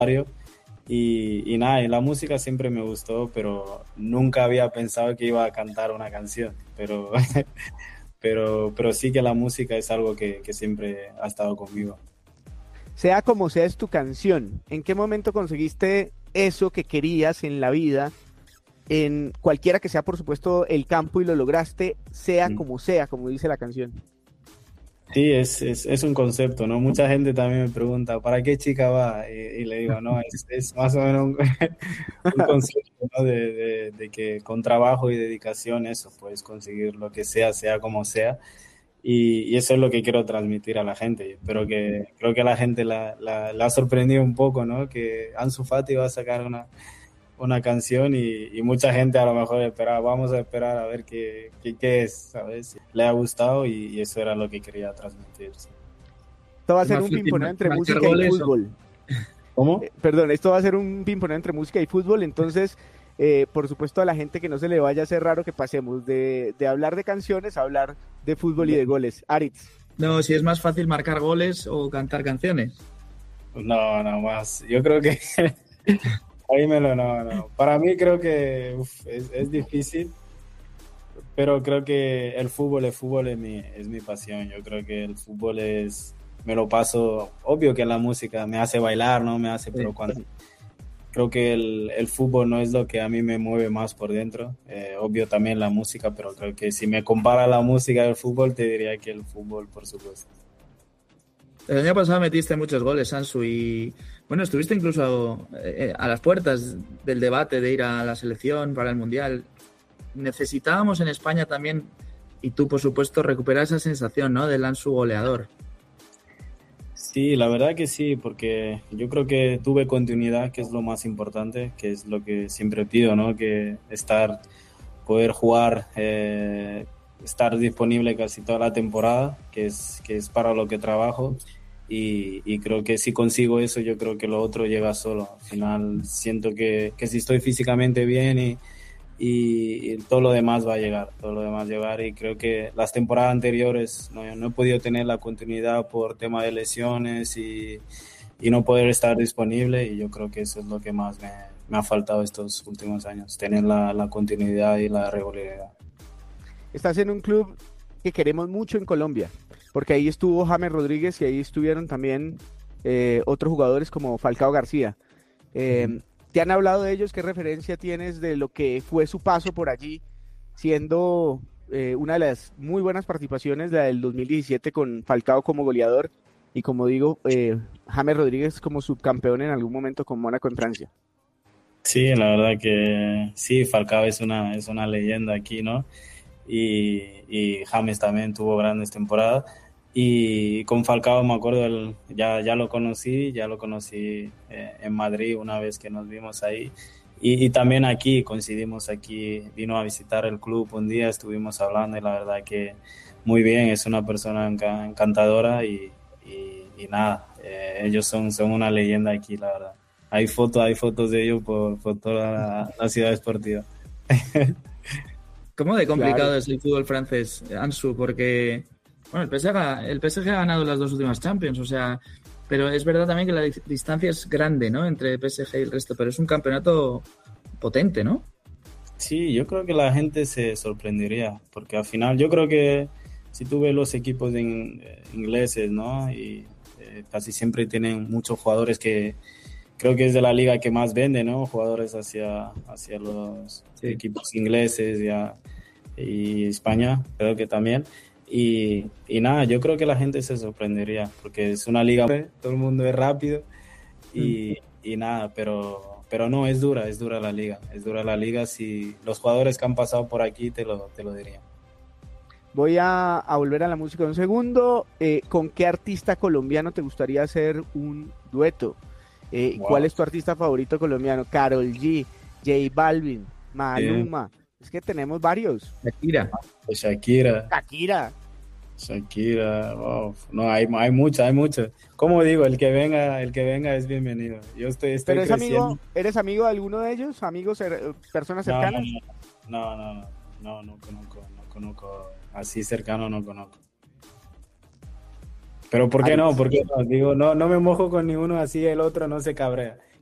y nada, y la música siempre me gustó, pero nunca había pensado que iba a cantar una canción, pero, pero sí que la música es algo que siempre ha estado conmigo. Sea como sea es tu canción, ¿en qué momento conseguiste eso que querías en la vida, en cualquiera que sea, por supuesto, el campo y lo lograste, sea, como dice la canción? Sí, es un concepto, ¿no? Mucha gente también me pregunta, ¿para qué chica va? Y le digo, no, es más o menos un, un concepto, ¿no? De que con trabajo y dedicación eso, puedes conseguir lo que sea, sea como sea. Y eso es lo que quiero transmitir a la gente. Y espero que, creo que a la gente la ha sorprendido un poco, ¿no? Que Ansu Fati va a sacar una canción y mucha gente a lo mejor espera, vamos a esperar a ver qué es, ¿sabes? Le ha gustado y eso era lo que quería transmitir. Sí. Esto va a Es ser más un fácil pimponeo entre marcar música y goles o... fútbol. ¿Cómo? Perdón, esto va a ser un pimponeo entre música y fútbol, entonces, por supuesto, a la gente que no se le vaya a hacer raro que pasemos de hablar de canciones a hablar de fútbol y de goles. Aritz. No, si es más fácil marcar goles o cantar canciones. No, no más. Yo creo que ahí no, no. Para mí creo que es difícil, pero creo que el fútbol es mi pasión. Yo creo que el fútbol es, me lo paso, obvio que la música me hace bailar, ¿no? Me hace, pero Sí. cuando creo que el fútbol no es lo que a mí me mueve más por dentro. Obvio también la música, pero creo que si me compara la música del fútbol, te diría que el fútbol, por supuesto. El año pasado metiste muchos goles, Sansu, y bueno, estuviste incluso a las puertas del debate de ir a la selección para el Mundial. Necesitábamos en España también, y tú por supuesto, recuperar esa sensación, ¿no? Del Ansu goleador. Sí, la verdad que sí, porque yo creo que tuve continuidad, que es lo más importante, que es lo que siempre pido, ¿no? Que estar, poder jugar, estar disponible casi toda la temporada, que es para lo que trabajo. Y creo que si consigo eso, yo creo que lo otro llega solo. Al final siento que si estoy físicamente bien y todo lo demás va a llegar, todo lo demás llegar y creo que las temporadas anteriores no he podido tener la continuidad por tema de lesiones y no poder estar disponible y yo creo que eso es lo que más me ha faltado estos últimos años, tener la continuidad y la regularidad. Estás en un club que queremos mucho en Colombia, porque ahí estuvo James Rodríguez y ahí estuvieron también otros jugadores como Falcao García. Uh-huh. ¿Te han hablado de ellos? ¿Qué referencia tienes de lo que fue su paso por allí, siendo una de las muy buenas participaciones, la del 2017 con Falcao como goleador y como digo, James Rodríguez como subcampeón en algún momento con Mónaco en Francia? Sí, la verdad que sí, Falcao es una leyenda aquí, ¿no? Y James también tuvo grandes temporadas. Y con Falcao me acuerdo, ya lo conocí en Madrid una vez que nos vimos ahí. Y también aquí, coincidimos aquí, vino a visitar el club un día, estuvimos hablando y la verdad que muy bien, es una persona encantadora y nada, ellos son una leyenda aquí, la verdad. Hay fotos de ellos por toda la ciudad esportiva. ¿Cómo de Claro. complicado es el fútbol francés, Ansu? Porque, bueno, el PSG ha ganado las dos últimas Champions, o sea, pero es verdad también que la distancia es grande, ¿no? Entre el PSG y el resto, pero es un campeonato potente, ¿no? Sí, yo creo que la gente se sorprendería, porque al final yo creo que si tú ves los equipos ingleses, ¿no? Y casi siempre tienen muchos jugadores que creo que es de la liga que más vende, ¿no? Jugadores hacia los Sí. equipos ingleses y España, creo que también. Y nada, yo creo que la gente se sorprendería, porque es una liga, todo el mundo es rápido Mm. y nada, pero no, es dura la liga, es dura la liga. Si los jugadores que han pasado por aquí te lo dirían. Voy a volver a la música un segundo. ¿Con qué artista colombiano te gustaría hacer un dueto? ¿Cuál Wow. es tu artista favorito colombiano? Karol G, J Balvin, Maluma. Es que tenemos varios. Shakira. Shakira, Shakira. Shakira, wow. No, hay hay mucho. Como digo, el que venga es bienvenido. Estoy ¿Pero creciendo. eres amigo de alguno de ellos? ¿Amigos, personas No, cercanas? no conozco así cercano no conozco. Pero ¿por qué no? Alex. ¿Por qué no? Digo, no, no me mojo con ninguno, así el otro no se cabrea.